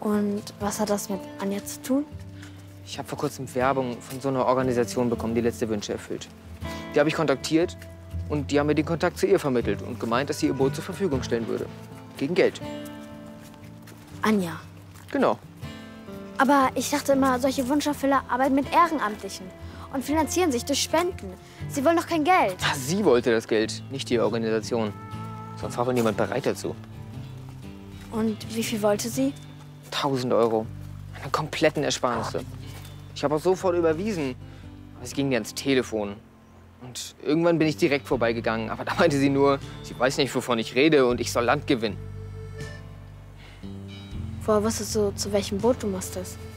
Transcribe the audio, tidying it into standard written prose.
Und was hat das mit Anja zu tun? Ich habe vor kurzem Werbung von so einer Organisation bekommen, die letzte Wünsche erfüllt. Die habe ich kontaktiert und die haben mir den Kontakt zu ihr vermittelt und gemeint, dass sie ihr Boot zur Verfügung stellen würde. Gegen Geld. Anja. Genau. Aber ich dachte immer, solche Wunscherfüller arbeiten mit Ehrenamtlichen und finanzieren sich durch Spenden. Sie wollen doch kein Geld. Ach, sie wollte das Geld, nicht die Organisation. Sonst war wohl niemand bereit dazu. Und wie viel wollte sie? 1.000 Euro. Meine kompletten Ersparnisse. Ich habe auch sofort überwiesen. Aber sie ging mir ans Telefon. Und irgendwann bin ich direkt vorbeigegangen. Aber da meinte sie nur, sie weiß nicht, wovon ich rede und ich soll Land gewinnen. Woher wusstest du, zu welchem Boot du musstest?